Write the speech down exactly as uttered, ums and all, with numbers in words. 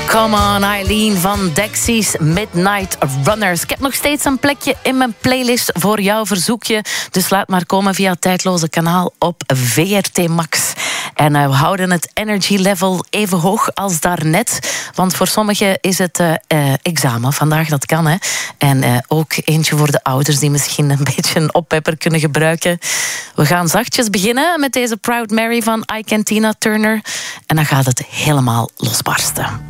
Come on, Eileen van Dexys Midnight Runners. Ik heb nog steeds een plekje in mijn playlist voor jouw verzoekje. Dus laat maar komen via het tijdloze kanaal op V R T Max. En uh, we houden het energy level even hoog als daarnet. Want voor sommigen is het uh, uh, examen vandaag, dat kan, hè. En uh, ook eentje voor de ouders die misschien een beetje een oppepper kunnen gebruiken. We gaan zachtjes beginnen met deze Proud Mary van Ike en Tina Turner. En dan gaat het helemaal losbarsten.